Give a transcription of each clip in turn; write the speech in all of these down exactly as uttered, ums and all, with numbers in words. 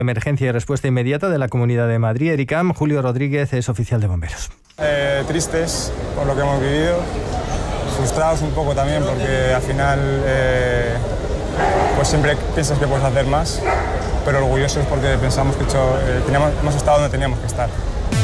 Emergencia y respuesta inmediata de la Comunidad de Madrid, ERICAM. Julio Rodríguez es oficial de bomberos. Eh, tristes por lo que hemos vivido, frustrados un poco también porque al final eh, pues siempre piensas que puedes hacer más, pero orgullosos porque pensamos que hecho, eh, teníamos, hemos estado donde teníamos que estar.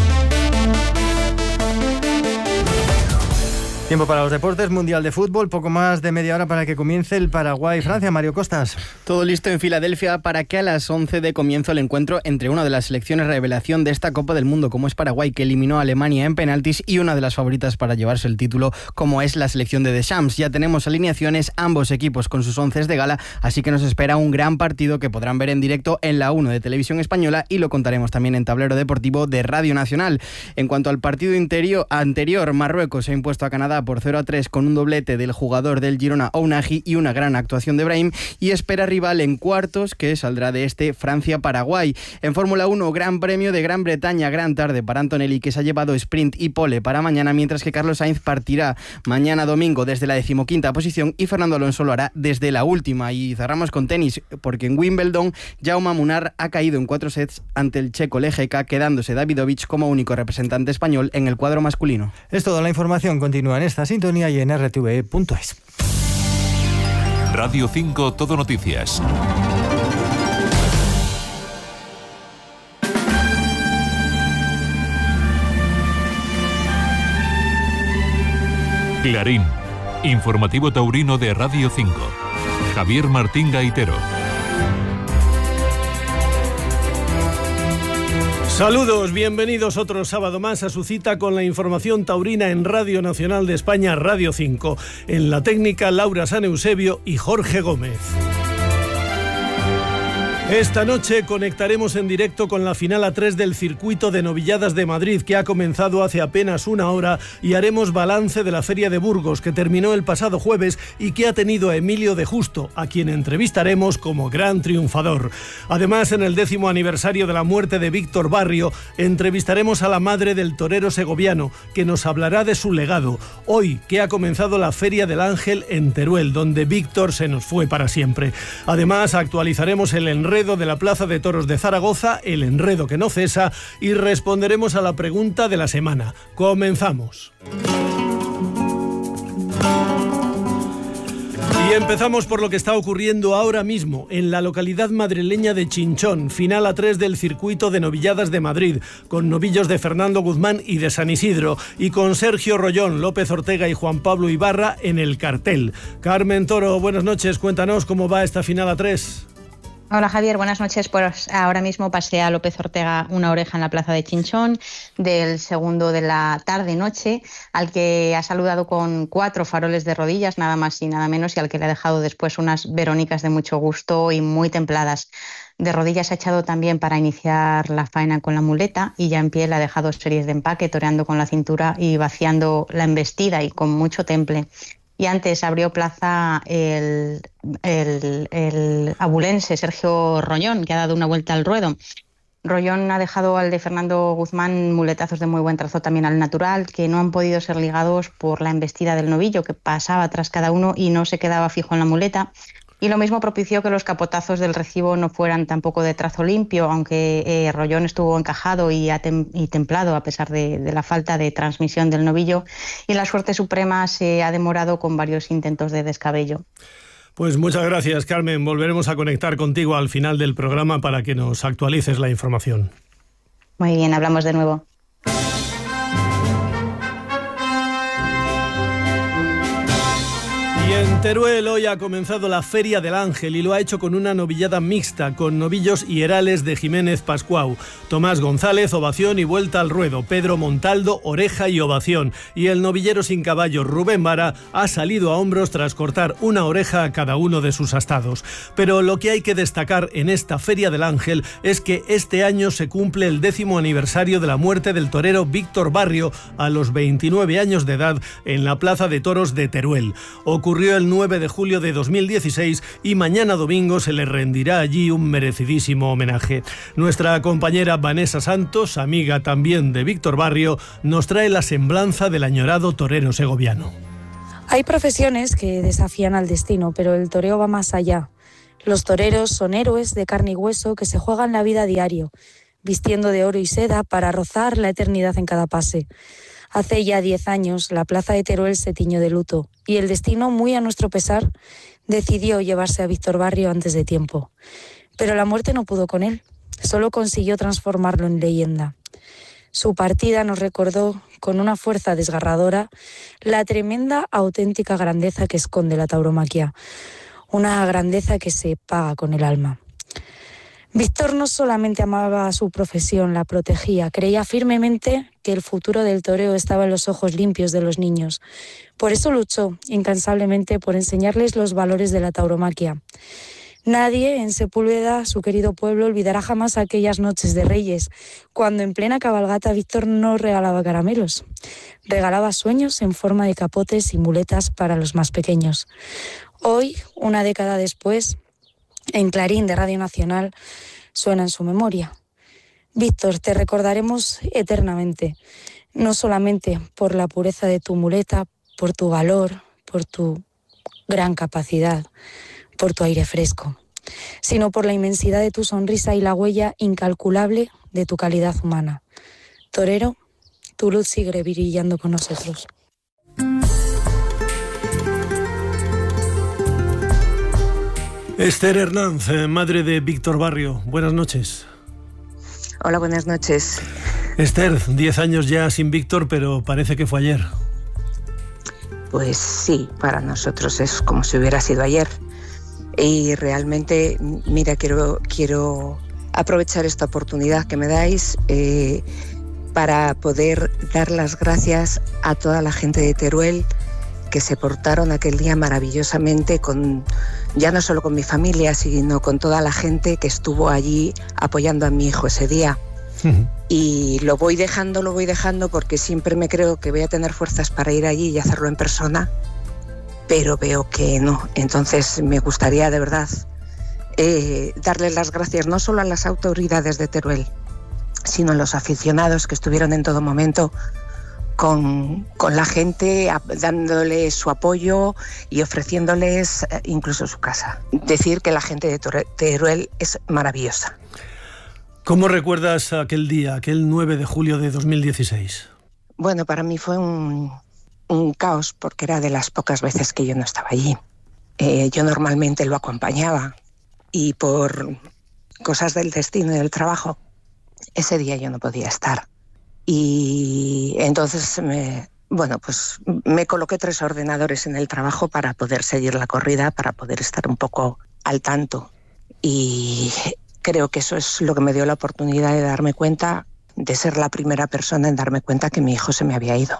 Tiempo para los deportes, Mundial de Fútbol, poco más de media hora para que comience el Paraguay-Francia. Mario Costas. Todo listo en Filadelfia para que a las once dé comienzo el encuentro entre una de las selecciones revelación de esta Copa del Mundo, como es Paraguay, que eliminó a Alemania en penaltis, y una de las favoritas para llevarse el título, como es la selección de Deschamps. Ya tenemos alineaciones, ambos equipos con sus onces de gala, así que nos espera un gran partido que podrán ver en directo en la uno de Televisión Española, y lo contaremos también en Tablero Deportivo de Radio Nacional. En cuanto al partido interior, anterior, Marruecos se ha impuesto a Canadá por cero a tres con un doblete del jugador del Girona Ounahi y una gran actuación de Brahim, y espera rival en cuartos que saldrá de este Francia-Paraguay. En Fórmula uno, Gran Premio de Gran Bretaña, gran tarde para Antonelli, que se ha llevado sprint y pole para mañana, mientras que Carlos Sainz partirá mañana domingo desde la decimoquinta posición y Fernando Alonso lo hará desde la última. Y cerramos con tenis, porque en Wimbledon Jaume Munar ha caído en cuatro sets ante el checo Lejeka, quedándose Davidovich como único representante español en el cuadro masculino. Es toda la información, continúa en esta sintonía y en r t v punto es. Radio cinco, Todo Noticias. Clarín, informativo taurino de Radio cinco. Javier Martín Gaitero. Saludos, bienvenidos otro sábado más a su cita con la información taurina en Radio Nacional de España, Radio cinco. En la técnica, Laura San Eusebio y Jorge Gómez. Esta noche conectaremos en directo con la final A tres del Circuito de Novilladas de Madrid, que ha comenzado hace apenas una hora, y haremos balance de la Feria de Burgos, que terminó el pasado jueves y que ha tenido a Emilio de Justo, a quien entrevistaremos como gran triunfador. Además, en el décimo aniversario de la muerte de Víctor Barrio, entrevistaremos a la madre del torero segoviano, que nos hablará de su legado, hoy que ha comenzado la Feria del Ángel en Teruel, donde Víctor se nos fue para siempre. Además, actualizaremos el enredo de la Plaza de Toros de Zaragoza, el enredo que no cesa, y responderemos a la pregunta de la semana. Comenzamos. Y empezamos por lo que está ocurriendo ahora mismo en la localidad madrileña de Chinchón, final A tres del Circuito de Novilladas de Madrid, con novillos de Fernando Guzmán y de San Isidro, y con Sergio Rollón, López Ortega y Juan Pablo Ibarra en el cartel. Carmen Toro, buenas noches, cuéntanos cómo va esta final A tres. Hola Javier, buenas noches. Pues ahora mismo pasea López Ortega una oreja en la plaza de Chinchón del segundo de la tarde-noche, al que ha saludado con cuatro faroles de rodillas, nada más y nada menos, y al que le ha dejado después unas verónicas de mucho gusto y muy templadas. De rodillas ha echado también para iniciar la faena con la muleta, y ya en pie le ha dejado series de empaque, toreando con la cintura y vaciando la embestida y con mucho temple. Y antes abrió plaza el, el, el abulense Sergio Rollón, que ha dado una vuelta al ruedo. Rollón ha dejado al de Fernando Guzmán muletazos de muy buen trazo también al natural, que no han podido ser ligados por la embestida del novillo, que pasaba tras cada uno y no se quedaba fijo en la muleta. Y lo mismo propició que los capotazos del recibo no fueran tampoco de trazo limpio, aunque eh, Rollón estuvo encajado y, atem- y templado a pesar de, de la falta de transmisión del novillo, y la suerte suprema se ha demorado con varios intentos de descabello. Pues muchas gracias, Carmen. Volveremos a conectar contigo al final del programa para que nos actualices la información. Muy bien, hablamos de nuevo. Y en Teruel hoy ha comenzado la Feria del Ángel, y lo ha hecho con una novillada mixta, con novillos hierales de Jiménez Pascuau. Tomás González, ovación y vuelta al ruedo. Pedro Montaldo, oreja y ovación. Y el novillero sin caballo Rubén Vara ha salido a hombros tras cortar una oreja a cada uno de sus astados. Pero lo que hay que destacar en esta Feria del Ángel es que este año se cumple el décimo aniversario de la muerte del torero Víctor Barrio a los veintinueve años de edad en la Plaza de Toros de Teruel. Ocurrió el nueve de julio de dos mil dieciséis y mañana domingo se le rendirá allí un merecidísimo homenaje. Nuestra compañera Vanessa Santos, amiga también de Víctor Barrio, nos trae la semblanza del añorado torero segoviano. Hay profesiones que desafían al destino, pero el toreo va más allá. Los toreros son héroes de carne y hueso que se juegan la vida a diario, vistiendo de oro y seda para rozar la eternidad en cada pase. Hace ya diez años la plaza de Teruel se tiñó de luto y el destino, muy a nuestro pesar, decidió llevarse a Víctor Barrio antes de tiempo. Pero la muerte no pudo con él, solo consiguió transformarlo en leyenda. Su partida nos recordó con una fuerza desgarradora la tremenda, auténtica grandeza que esconde la tauromaquia, una grandeza que se paga con el alma. Víctor no solamente amaba su profesión, la protegía, creía firmemente que el futuro del toreo estaba en los ojos limpios de los niños. Por eso luchó incansablemente por enseñarles los valores de la tauromaquia. Nadie en Sepúlveda, su querido pueblo, olvidará jamás aquellas noches de Reyes, cuando en plena cabalgata Víctor no regalaba caramelos, regalaba sueños en forma de capotes y muletas para los más pequeños. Hoy, una década después, en Clarín de Radio Nacional, suena en su memoria. Víctor, te recordaremos eternamente, no solamente por la pureza de tu muleta, por tu valor, por tu gran capacidad, por tu aire fresco, sino por la inmensidad de tu sonrisa y la huella incalculable de tu calidad humana. Torero, tu luz sigue brillando con nosotros. Esther Hernández, madre de Víctor Barrio, buenas noches. Hola, buenas noches. Esther, diez años ya sin Víctor, pero parece que fue ayer. Pues sí, para nosotros es como si hubiera sido ayer. Y realmente, mira, quiero, quiero aprovechar esta oportunidad que me dais eh, para poder dar las gracias a toda la gente de Teruel que se portaron aquel día maravillosamente, con, ya no solo con mi familia, sino con toda la gente que estuvo allí apoyando a mi hijo ese día. Uh-huh. Y lo voy dejando, lo voy dejando porque siempre me creo que voy a tener fuerzas para ir allí y hacerlo en persona, pero veo que no. Entonces me gustaría de verdad eh, darles las gracias no solo a las autoridades de Teruel, sino a los aficionados que estuvieron en todo momento Con, con la gente, dándole su apoyo y ofreciéndoles incluso su casa. Decir que la gente de Teruel es maravillosa. ¿Cómo recuerdas aquel día, aquel nueve de julio de dos mil dieciséis? Bueno, para mí fue un, un caos, porque era de las pocas veces que yo no estaba allí. Eh, yo normalmente lo acompañaba y por cosas del destino y del trabajo, ese día yo no podía estar. Y entonces, me, bueno, pues me coloqué tres ordenadores en el trabajo para poder seguir la corrida, para poder estar un poco al tanto. Y creo que eso es lo que me dio la oportunidad de darme cuenta, de ser la primera persona en darme cuenta que mi hijo se me había ido.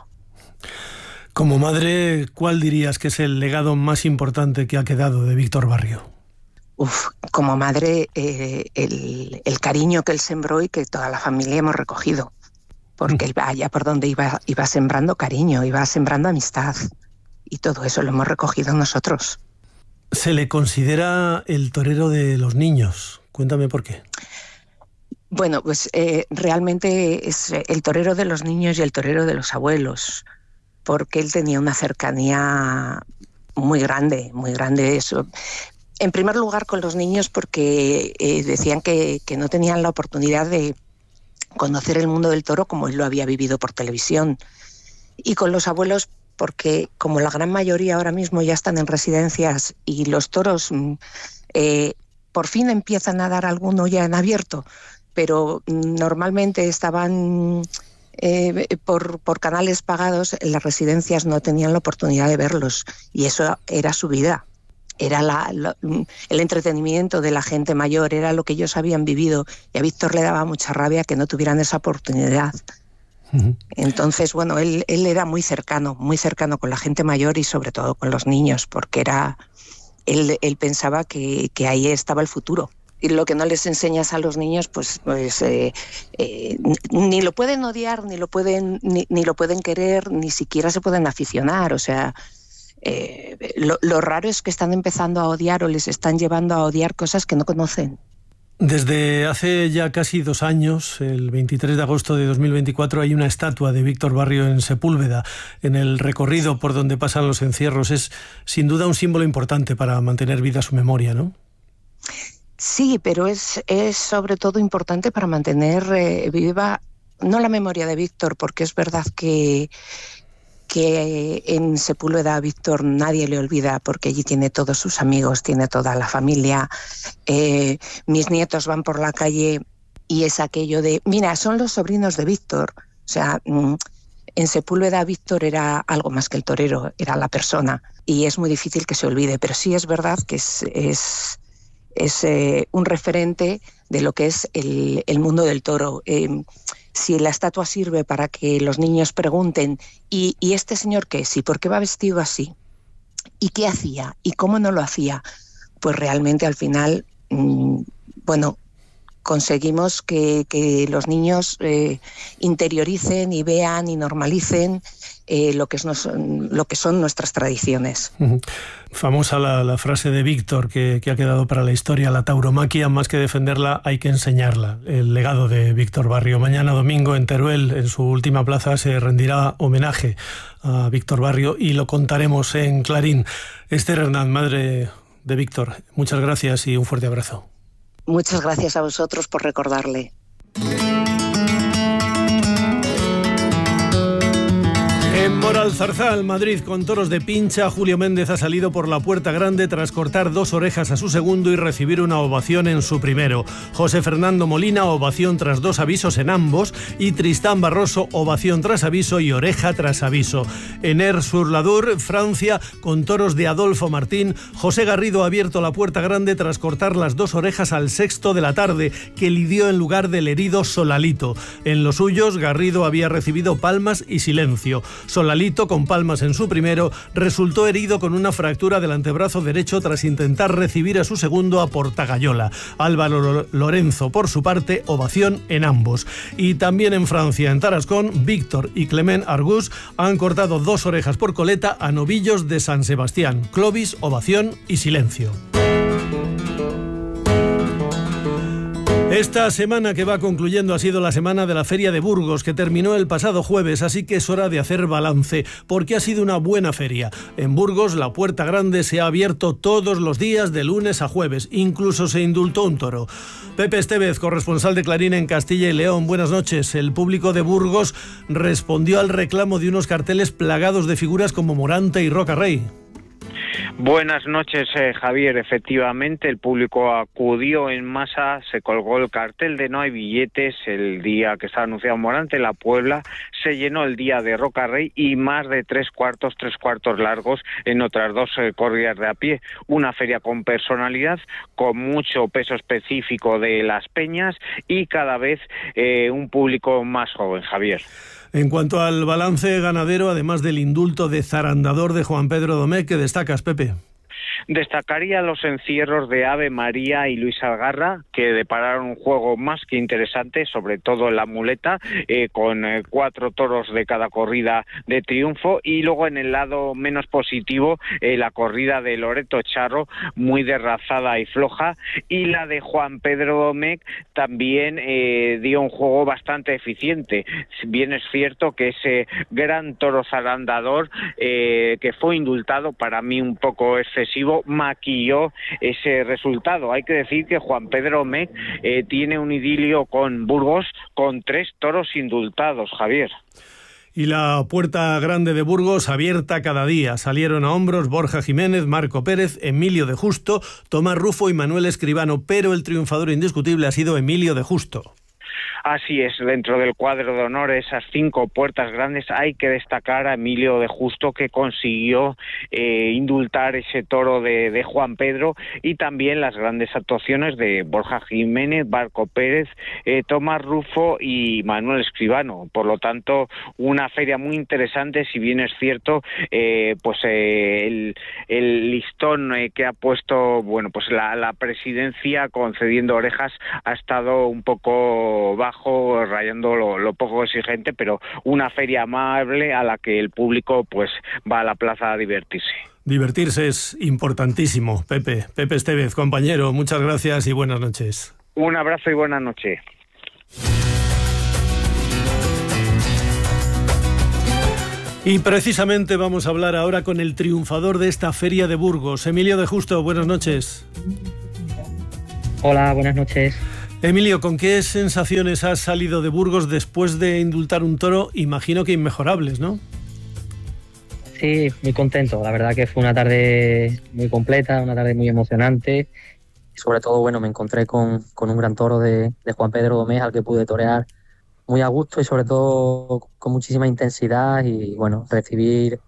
Como madre, ¿cuál dirías que es el legado más importante que ha quedado de Víctor Barrio? Uf, como madre, eh, el, el cariño que él sembró y que toda la familia hemos recogido. Porque él allá por donde iba, iba sembrando cariño, iba sembrando amistad. Y todo eso lo hemos recogido nosotros. Se le considera el torero de los niños. Cuéntame por qué. Bueno, pues eh, realmente es el torero de los niños y el torero de los abuelos. Porque él tenía una cercanía muy grande, muy grande. Eso. En primer lugar con los niños porque eh, decían que, que no tenían la oportunidad de conocer el mundo del toro como él lo había vivido por televisión. Y con los abuelos porque como la gran mayoría ahora mismo ya están en residencias y los toros eh, por fin empiezan a dar alguno ya en abierto, pero normalmente estaban eh, por, por canales pagados, en las residencias no tenían la oportunidad de verlos y eso era su vida. Era la, la, el entretenimiento de la gente mayor, era lo que ellos habían vivido y a Víctor le daba mucha rabia que no tuvieran esa oportunidad. Uh-huh. Entonces, bueno, él, él era muy cercano, muy cercano con la gente mayor y sobre todo con los niños, porque era él, él pensaba que, que ahí estaba el futuro. Y lo que no les enseñas a los niños, pues, pues eh, eh, ni lo pueden odiar, ni lo pueden, ni, ni lo pueden querer, ni siquiera se pueden aficionar, o sea... Eh, lo, lo raro es que están empezando a odiar o les están llevando a odiar cosas que no conocen. Desde hace ya casi dos años, el veintitrés de agosto de dos mil veinticuatro, hay una estatua de Víctor Barrio en Sepúlveda, en el recorrido por donde pasan los encierros. Es sin duda un símbolo importante para mantener viva su memoria, ¿no? Sí, pero es, es sobre todo importante para mantener eh, viva, no la memoria de Víctor, porque es verdad que, que en Sepúlveda a Víctor nadie le olvida, porque allí tiene todos sus amigos, tiene toda la familia. Eh, mis nietos van por la calle y es aquello de, mira, son los sobrinos de Víctor. O sea, en Sepúlveda Víctor era algo más que el torero, era la persona, y es muy difícil que se olvide, pero sí es verdad que es, es, es eh, un referente de lo que es el, el mundo del toro. Eh, si la estatua sirve para que los niños pregunten, ¿y, y este señor qué es? ¿Y por qué va vestido así? ¿Y qué hacía? ¿Y cómo no lo hacía? Pues realmente al final, mmm, bueno... conseguimos que, que los niños eh, interioricen y vean y normalicen eh, lo, que es nos, lo que son nuestras tradiciones. Uh-huh. Famosa la, la frase de Víctor que, que ha quedado para la historia: la tauromaquia, más que defenderla, hay que enseñarla. El legado de Víctor Barrio. Mañana domingo en Teruel, en su última plaza, se rendirá homenaje a Víctor Barrio y lo contaremos en Clarín. Esther Hernán, madre de Víctor, muchas gracias y un fuerte abrazo. Muchas gracias a vosotros por recordarle. En Moralzarzal, Madrid, con toros de pincha, Julio Méndez ha salido por la puerta grande tras cortar dos orejas a su segundo y recibir una ovación en su primero. José Fernando Molina, ovación tras dos avisos en ambos, y Tristán Barroso, ovación tras aviso y oreja tras aviso. En Aire-sur-l'Adour, Francia, con toros de Adolfo Martín, José Garrido ha abierto la puerta grande tras cortar las dos orejas al sexto de la tarde, que lidió en lugar del herido Solalito. En los suyos, Garrido había recibido palmas y silencio. Solalito, con palmas en su primero, resultó herido con una fractura del antebrazo derecho tras intentar recibir a su segundo a Portagayola. Álvaro Lorenzo, por su parte, ovación en ambos. Y también en Francia, en Tarascón, Víctor y Clement Argus han cortado dos orejas por coleta a novillos de San Sebastián. Clovis, ovación y silencio. Esta semana que va concluyendo ha sido la semana de la Feria de Burgos, que terminó el pasado jueves, así que es hora de hacer balance, porque ha sido una buena feria. En Burgos, la Puerta Grande se ha abierto todos los días de lunes a jueves, incluso se indultó un toro. Pepe Estevez, corresponsal de Clarín en Castilla y León, buenas noches. El público de Burgos respondió al reclamo de unos carteles plagados de figuras como Morante y Roca Rey. Buenas noches, eh, Javier. Efectivamente, el público acudió en masa, se colgó el cartel de no hay billetes el día que estaba anunciado Morante, la Puebla, se llenó el día de Roca Rey y más de tres cuartos, tres cuartos largos en otras dos eh, corridas de a pie. Una feria con personalidad, con mucho peso específico de las peñas y cada vez eh, un público más joven, Javier. En cuanto al balance ganadero, además del indulto de zarandador de Juan Pedro Domecq, ¿qué destacas, Pepe? Destacaría los encierros de Ave María y Luis Algarra, que depararon un juego más que interesante, sobre todo en la muleta, eh, con eh, cuatro toros de cada corrida de triunfo, y luego en el lado menos positivo, eh, la corrida de Loreto Charro, muy derrazada y floja, y la de Juan Pedro Domecq también eh, dio un juego bastante eficiente. Bien es cierto que ese gran toro zarandador, eh, que fue indultado, para mí un poco excesivo, maquilló ese resultado. Hay que decir que Juan Pedro Domecq eh, tiene un idilio con Burgos con tres toros indultados, Javier. Y la Puerta Grande de Burgos abierta cada día. Salieron a hombros Borja Jiménez, Marco Pérez, Emilio de Justo, Tomás Rufo y Manuel Escribano, pero el triunfador indiscutible ha sido Emilio de Justo. Así es, dentro del cuadro de honor, esas cinco puertas grandes, hay que destacar a Emilio de Justo, que consiguió eh, indultar ese toro de, de Juan Pedro, y también las grandes actuaciones de Borja Jiménez, Marco Pérez, eh, Tomás Rufo y Manuel Escribano. Por lo tanto, una feria muy interesante, si bien es cierto, eh, pues eh, el, el listón eh, que ha puesto, bueno, pues la, la presidencia concediendo orejas ha estado un poco bajo, rayando lo, lo poco exigente, pero una feria amable a la que el público pues va a la plaza a divertirse. Divertirse es importantísimo, Pepe. Pepe Estevez, compañero, muchas gracias y buenas noches. Un abrazo y buenas noches. Y precisamente vamos a hablar ahora con el triunfador de esta feria de Burgos, Emilio de Justo. Buenas noches. Hola, buenas noches. Emilio, ¿con qué sensaciones has salido de Burgos después de indultar un toro? Imagino que inmejorables, ¿no? Sí, muy contento. La verdad que fue una tarde muy completa, una tarde muy emocionante. Y sobre todo, bueno, me encontré con, con un gran toro de, de Juan Pedro Domecq, al que pude torear muy a gusto y sobre todo con muchísima intensidad. Y bueno, recibir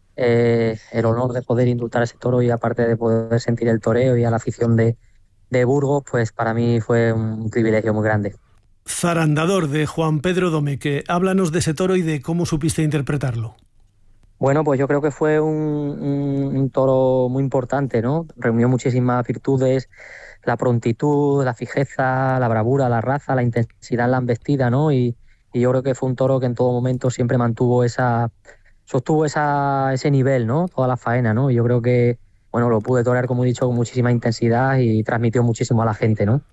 eh, el honor de poder indultar a ese toro y aparte de poder sentir el toreo y a la afición de, de Burgos, pues para mí fue un privilegio muy grande. Zarandador de Juan Pedro Domecq, háblanos de ese toro y de cómo supiste interpretarlo. Bueno, pues yo creo que fue un, un, un toro muy importante, ¿no? Reunió muchísimas virtudes, la prontitud, la fijeza, la bravura, la raza, la intensidad en la embestida, ¿no? Y, y yo creo que fue un toro que en todo momento siempre mantuvo esa, sostuvo esa, ese nivel, ¿no? Toda la faena, ¿no? Y yo creo que, bueno, lo pude torear, como he dicho, con muchísima intensidad y transmitió muchísimo a la gente, ¿no?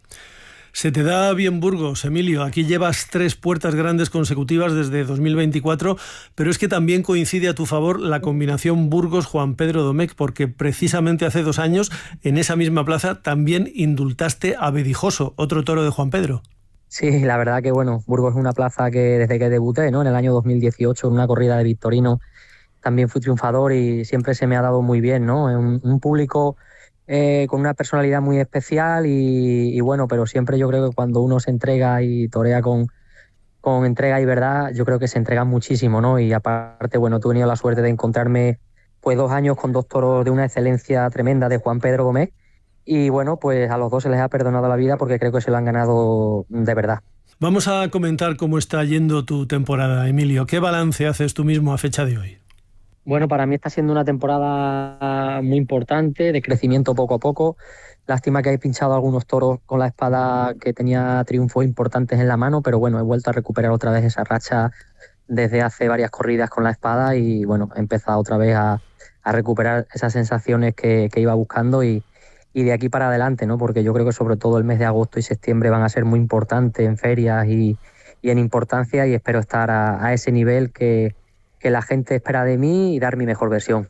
Se te da bien Burgos, Emilio. Aquí llevas tres puertas grandes consecutivas desde dos mil veinticuatro, pero es que también coincide a tu favor la combinación Burgos-Juan Pedro Domecq, porque precisamente hace dos años, en esa misma plaza, también indultaste a Bedijoso, otro toro de Juan Pedro. Sí, la verdad que, bueno, Burgos es una plaza que desde que debuté, ¿no? En el año dos mil dieciocho, en una corrida de Victorino, también fui triunfador y siempre se me ha dado muy bien, ¿no? Un, un público... Eh, con una personalidad muy especial y, y bueno, pero siempre yo creo que cuando uno se entrega y torea con, con entrega y verdad, yo creo que se entrega muchísimo, ¿no? Y aparte, bueno, tú he tenido la suerte de encontrarme pues dos años con dos toros de una excelencia tremenda de Juan Pedro Domecq y bueno, pues a los dos se les ha perdonado la vida porque creo que se lo han ganado de verdad. Vamos a comentar cómo está yendo tu temporada, Emilio. ¿Qué balance haces tú mismo a fecha de hoy? Bueno, para mí está siendo una temporada muy importante, de crecimiento poco a poco. Lástima que he pinchado algunos toros con la espada que tenía triunfos importantes en la mano, pero bueno, he vuelto a recuperar otra vez esa racha desde hace varias corridas con la espada y bueno, he empezado otra vez a, a recuperar esas sensaciones que, que iba buscando y, y de aquí para adelante, ¿no? Porque yo creo que sobre todo el mes de agosto y septiembre van a ser muy importantes en ferias y, y en importancia y espero estar a, a ese nivel que que la gente espera de mí y dar mi mejor versión.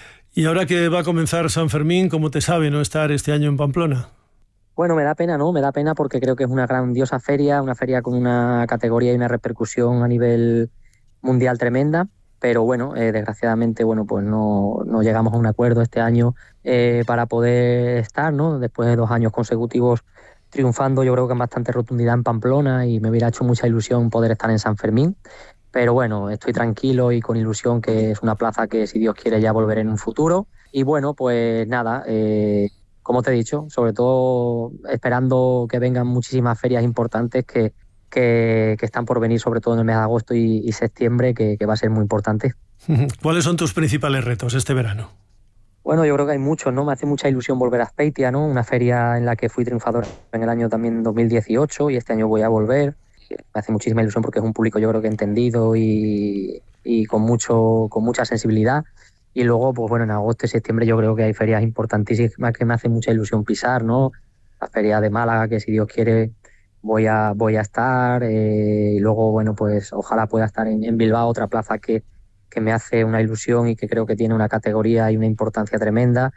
Y ahora que va a comenzar San Fermín, ¿cómo te sabe no estar este año en Pamplona? Bueno, me da pena, ¿no? Me da pena porque creo que es una grandiosa feria, una feria con una categoría y una repercusión a nivel mundial tremenda, pero bueno, eh, desgraciadamente, bueno, pues no, no llegamos a un acuerdo este año eh, para poder estar, ¿no? Después de dos años consecutivos triunfando, yo creo que en bastante rotundidad en Pamplona y me hubiera hecho mucha ilusión poder estar en San Fermín. Pero bueno, estoy tranquilo y con ilusión que es una plaza que si Dios quiere ya volveré en un futuro. Y bueno, pues nada, eh, como te he dicho, sobre todo esperando que vengan muchísimas ferias importantes que, que, que están por venir, sobre todo en el mes de agosto y, y septiembre, que, que va a ser muy importante. ¿Cuáles son tus principales retos este verano? Bueno, yo creo que hay muchos, ¿no? Me hace mucha ilusión volver a Azpeitia, ¿no? Una feria en la que fui triunfador en el año también dos mil dieciocho y este año voy a volver. Me hace muchísima ilusión porque es un público yo creo que entendido y, y con mucho con mucha sensibilidad y luego pues bueno en agosto y septiembre yo creo que hay ferias importantísimas que me hace mucha ilusión pisar, ¿no? La feria de Málaga que si Dios quiere voy a voy a estar eh, y luego bueno pues ojalá pueda estar en, en Bilbao, otra plaza que, que me hace una ilusión y que creo que tiene una categoría y una importancia tremenda.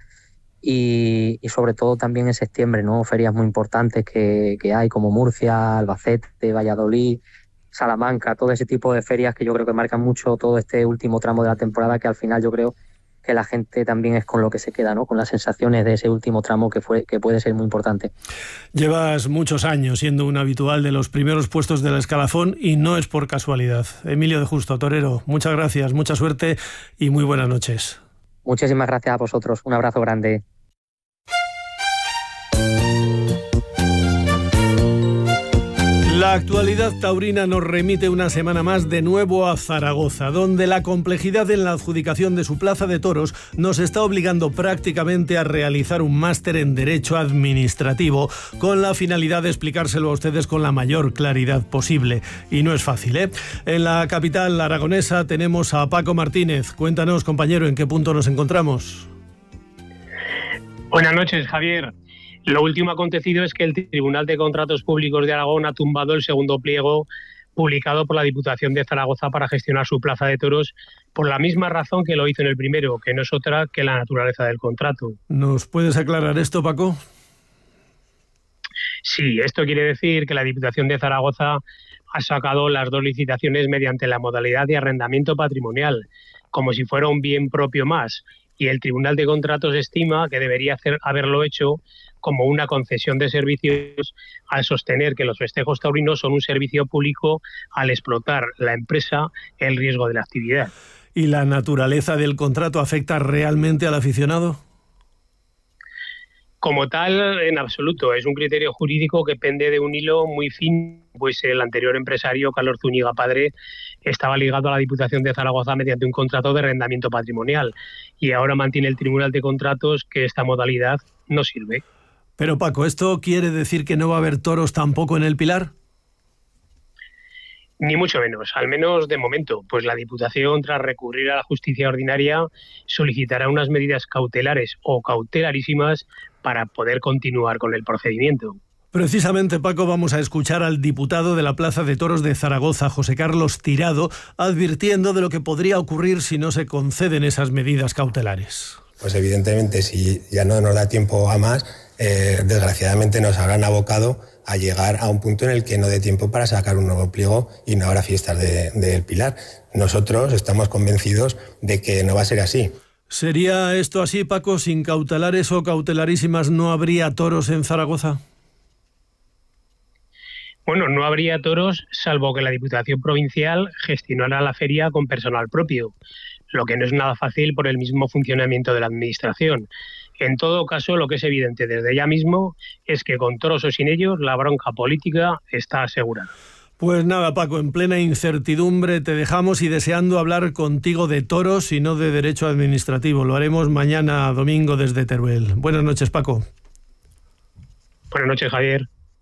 Y, y sobre todo también en septiembre, ¿no? Ferias muy importantes que, que hay como Murcia, Albacete, Valladolid, Salamanca, todo ese tipo de ferias que yo creo que marcan mucho todo este último tramo de la temporada, que al final yo creo que la gente también es con lo que se queda, ¿no? Con las sensaciones de ese último tramo que fue que puede ser muy importante. Llevas muchos años siendo un habitual de los primeros puestos del escalafón y no es por casualidad. Emilio de Justo, torero, muchas gracias, mucha suerte y muy buenas noches. Muchísimas gracias a vosotros. Un abrazo grande. La actualidad taurina nos remite una semana más de nuevo a Zaragoza, donde la complejidad en la adjudicación de su plaza de toros nos está obligando prácticamente a realizar un máster en Derecho Administrativo con la finalidad de explicárselo a ustedes con la mayor claridad posible. Y no es fácil, ¿eh? En la capital aragonesa tenemos a Paco Martínez. Cuéntanos, compañero, ¿en qué punto nos encontramos? Buenas noches, Javier. Lo último acontecido es que el Tribunal de Contratos Públicos de Aragón ha tumbado el segundo pliego publicado por la Diputación de Zaragoza para gestionar su plaza de toros por la misma razón que lo hizo en el primero, que no es otra que la naturaleza del contrato. ¿Nos puedes aclarar esto, Paco? Sí, esto quiere decir que la Diputación de Zaragoza ha sacado las dos licitaciones mediante la modalidad de arrendamiento patrimonial, como si fuera un bien propio más, y el Tribunal de Contratos estima que debería hacer, haberlo hecho como una concesión de servicios al sostener que los festejos taurinos son un servicio público al explotar la empresa el riesgo de la actividad. ¿Y la naturaleza del contrato afecta realmente al aficionado? Como tal, en absoluto. Es un criterio jurídico que pende de un hilo muy fino, pues el anterior empresario, Carlos Zúñiga Padre, estaba ligado a la Diputación de Zaragoza mediante un contrato de arrendamiento patrimonial y ahora mantiene el Tribunal de Contratos que esta modalidad no sirve. Pero Paco, ¿esto quiere decir que no va a haber toros tampoco en el Pilar? Ni mucho menos, al menos de momento, pues la Diputación, tras recurrir a la justicia ordinaria, solicitará unas medidas cautelares o cautelarísimas para poder continuar con el procedimiento. Precisamente, Paco, vamos a escuchar al diputado de la Plaza de Toros de Zaragoza, José Carlos Tirado, advirtiendo de lo que podría ocurrir si no se conceden esas medidas cautelares. Pues evidentemente, si ya no nos da tiempo a más, eh, desgraciadamente nos habrán abocado a llegar a un punto en el que no dé tiempo para sacar un nuevo pliego y no habrá fiestas de, del Pilar. Nosotros estamos convencidos de que no va a ser así. ¿Sería esto así, Paco? ¿Sin cautelares o cautelarísimas no habría toros en Zaragoza? Bueno, no habría toros salvo que la Diputación Provincial gestionara la feria con personal propio, lo que no es nada fácil por el mismo funcionamiento de la Administración. En todo caso, lo que es evidente desde ya mismo es que con toros o sin ellos, la bronca política está asegurada. Pues nada, Paco, en plena incertidumbre te dejamos y deseando hablar contigo de toros y no de derecho administrativo. Lo haremos mañana domingo desde Teruel. Buenas noches, Paco. Buenas noches, Javier.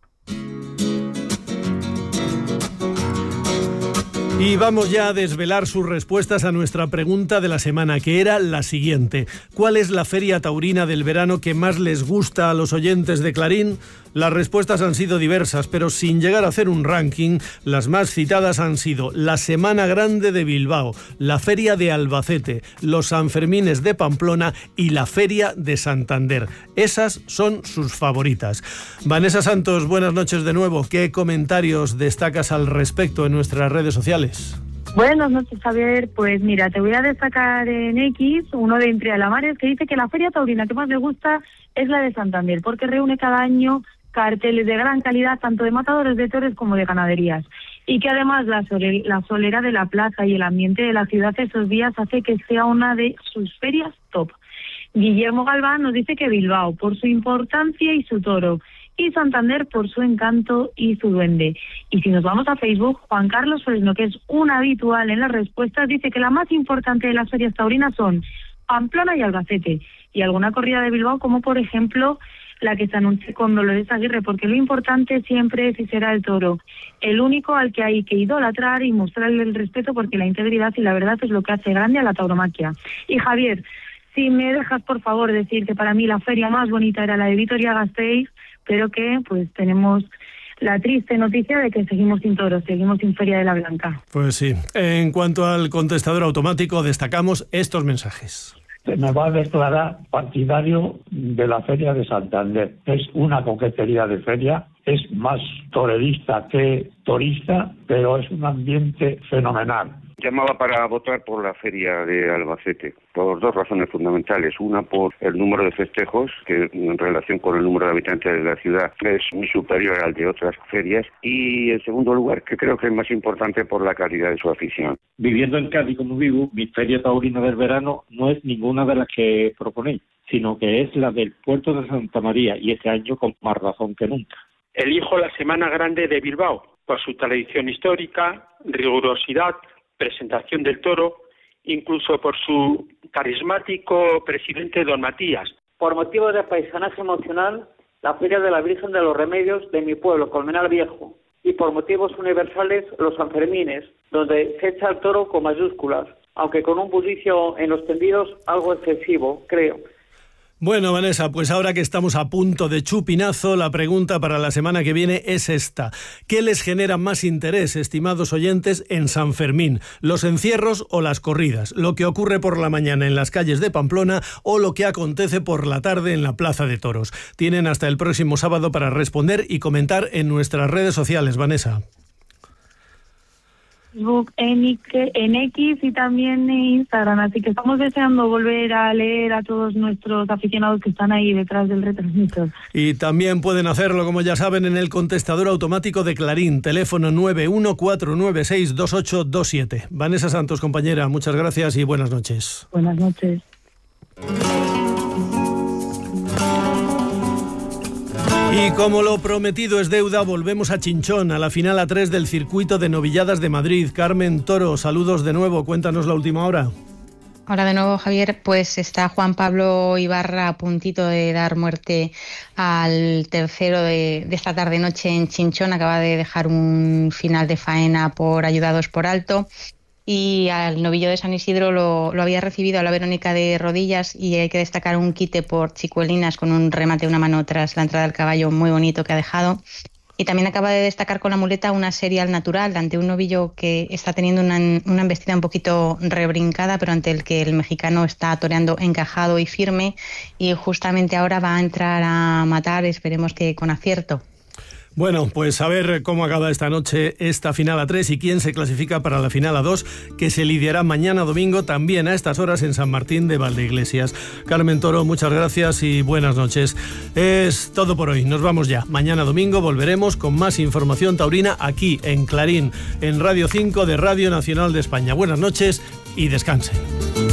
Y vamos ya a desvelar sus respuestas a nuestra pregunta de la semana, que era la siguiente. ¿Cuál es la feria taurina del verano que más les gusta a los oyentes de Clarín? Las respuestas han sido diversas, pero sin llegar a hacer un ranking, las más citadas han sido la Semana Grande de Bilbao, la Feria de Albacete, los Sanfermines de Pamplona y la Feria de Santander. Esas son sus favoritas. Vanessa Santos, buenas noches de nuevo. ¿Qué comentarios destacas al respecto en nuestras redes sociales? Buenas noches, Javier. Pues mira, te voy a destacar en X uno de Entre Alamares que dice que la feria taurina que más le gusta es la de Santander, porque reúne cada año carteles de gran calidad, tanto de matadores de toros como de ganaderías, y que además la, sole, la solera de la plaza y el ambiente de la ciudad esos días hace que sea una de sus ferias top. Guillermo Galván nos dice que Bilbao, por su importancia y su toro, y Santander por su encanto y su duende. Y si nos vamos a Facebook, Juan Carlos Fresno, que es un habitual en las respuestas, dice que la más importante de las ferias taurinas son Pamplona y Albacete, y alguna corrida de Bilbao, como por ejemplo la que se anuncia con Dolores Aguirre, porque lo importante siempre es y será el toro, el único al que hay que idolatrar y mostrarle el respeto, porque la integridad y la verdad es lo que hace grande a la tauromaquia. Y Javier, si me dejas por favor decir que para mí la feria más bonita era la de Vitoria-Gasteiz, pero que pues tenemos la triste noticia de que seguimos sin toros, seguimos sin Feria de la Blanca. Pues sí. En cuanto al contestador automático, destacamos estos mensajes. Me va a declarar partidario de la Feria de Santander. Es una coquetería de feria, es más torerista que torista, pero es un ambiente fenomenal. Llamaba para votar por la Feria de Albacete, por dos razones fundamentales. Una, por el número de festejos, que en relación con el número de habitantes de la ciudad es muy superior al de otras ferias. Y en segundo lugar, que creo que es más importante, por la calidad de su afición. Viviendo en Cádiz como vivo, mi feria taurina del verano no es ninguna de las que proponéis, sino que es la del Puerto de Santa María, y este año con más razón que nunca. Elijo la Semana Grande de Bilbao, por su tradición histórica, rigurosidad, presentación del toro, incluso por su carismático presidente don Matías. Por motivo de paisanaje emocional, la Feria de la Virgen de los Remedios de mi pueblo, Colmenar Viejo, y por motivos universales, los Sanfermines, donde se echa el toro con mayúsculas, aunque con un bullicio en los tendidos algo excesivo, creo. Bueno, Vanessa, pues ahora que estamos a punto de chupinazo, la pregunta para la semana que viene es esta. ¿Qué les genera más interés, estimados oyentes, en San Fermín? ¿Los encierros o las corridas? ¿Lo que ocurre por la mañana en las calles de Pamplona o lo que acontece por la tarde en la Plaza de Toros? Tienen hasta el próximo sábado para responder y comentar en nuestras redes sociales, Vanessa. Facebook, en, en X y también en Instagram, así que estamos deseando volver a leer a todos nuestros aficionados que están ahí detrás del retransmisor. Y también pueden hacerlo, como ya saben, en el contestador automático de Clarín, teléfono nueve uno cuatro nueve seis dos ocho dos siete. Vanessa Santos, compañera, muchas gracias y buenas noches. Buenas noches. Y como lo prometido es deuda, volvemos a Chinchón, a la final A tres del circuito de novilladas de Madrid. Carmen Toro, saludos de nuevo, cuéntanos la última hora. Hola de nuevo, Javier. Pues está Juan Pablo Ibarra a puntito de dar muerte al tercero de, de esta tarde-noche en Chinchón. Acaba de dejar un final de faena por ayudados por alto. Y al novillo de San Isidro lo, lo había recibido a la Verónica de Rodillas, y hay que destacar un quite por Chicuelinas con un remate de una mano tras la entrada del caballo muy bonito que ha dejado. Y también acaba de destacar con la muleta una serie al natural ante un novillo que está teniendo una, una embestida un poquito rebrincada, pero ante el que el mexicano está toreando encajado y firme, y justamente ahora va a entrar a matar, esperemos que con acierto. Bueno, pues a ver cómo acaba esta noche esta final A tres y quién se clasifica para la final A dos, que se lidiará mañana domingo también a estas horas en San Martín de Valdeiglesias. Carmen Toro, muchas gracias y buenas noches. Es todo por hoy, nos vamos ya. Mañana domingo volveremos con más información taurina aquí en Clarín, en Radio cinco de Radio Nacional de España. Buenas noches y descansen.